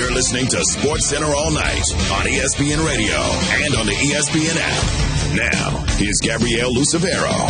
You're listening to Sports Center all night on ESPN Radio and on the ESPN app. Now, here's Gabrielle Lucevero.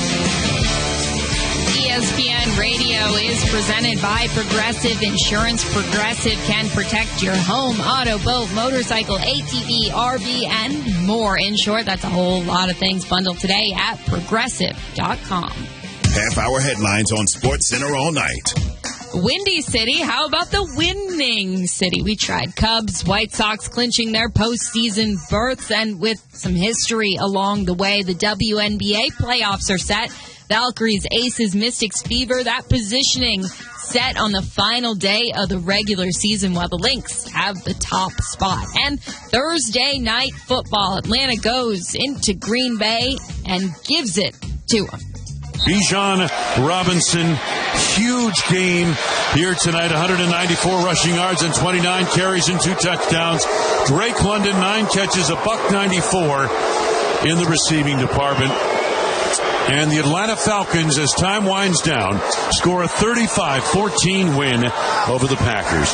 ESPN Radio is presented by Progressive Insurance. Progressive can protect your home, auto, boat, motorcycle, ATV, RV, and more. In short, that's a whole lot of things bundled today at Progressive.com. Half-hour headlines on Sports Center all night. Windy City, how about the winning city? We tried Cubs, White Sox clinching their postseason berths, and with some history along the way, the WNBA playoffs are set. Valkyries, Aces, Mystics, Fever, that positioning set on the final day of the regular season, while the Lynx have the top spot. And Thursday night football, Atlanta goes into Green Bay and gives it to them. Bijan Robinson, huge game here tonight. 194 rushing yards and 29 carries and 2 touchdowns. Drake London, 9 catches, $194 in the receiving department. And the Atlanta Falcons, as time winds down, score a 35-14 win over the Packers.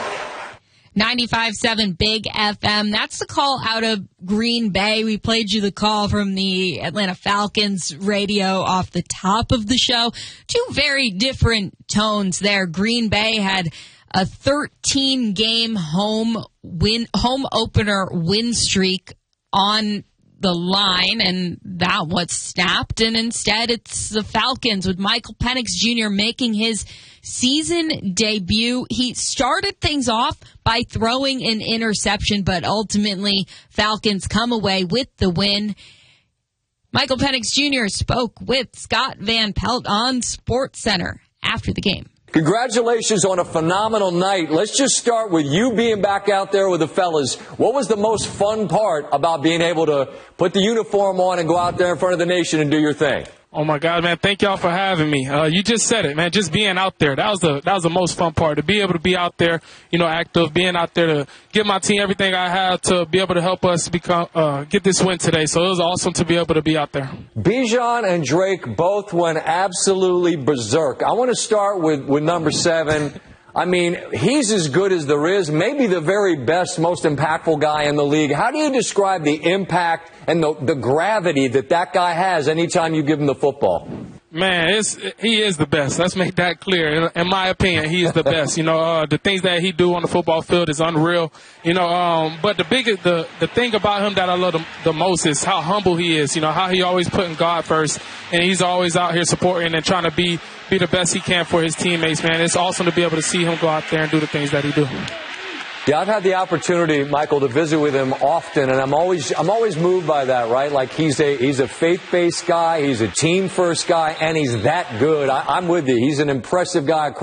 95.7 Big FM. That's the call out of Green Bay. We played you the call from the Atlanta Falcons radio off the top of the show. 2 very different tones there. Green Bay had a 13-game home opener win streak on the line, and that was snapped, and instead it's the Falcons with Michael Penix Jr. making his season debut. He started things off by throwing an interception, but ultimately Falcons come away with the win. Michael Penix Jr. spoke with Scott Van Pelt on SportsCenter after the game. Congratulations on a phenomenal night. Let's just start with you being back out there with the fellas. What was the most fun part about being able to put the uniform on and go out there in front of the nation and do your thing? Oh, my God, man, thank y'all for having me. You just said it, man, just being out there. That was the most fun part, to be able to be out there, active, being out there to give my team everything I have to be able to help us get this win today. So it was awesome to be able to be out there. Bijan and Drake both went absolutely berserk. I want to start with number 7. I mean, he's as good as there is, maybe the very best, most impactful guy in the league. How do you describe the impact and the gravity that guy has anytime you give him the football? Man, he is the best. Let's make that clear. In my opinion, he is the best. The things that he do on the football field is unreal. But the thing about him that I love the most is how humble he is. How he always putting God first, and he's always out here supporting and trying to be the best he can for his teammates. Man, it's awesome to be able to see him go out there and do the things that he do. Yeah, I've had the opportunity, Michael, to visit with him often, and I'm always moved by that, right? Like he's a faith-based guy, he's a team-first guy, and he's that good. I'm with you. He's an impressive guy.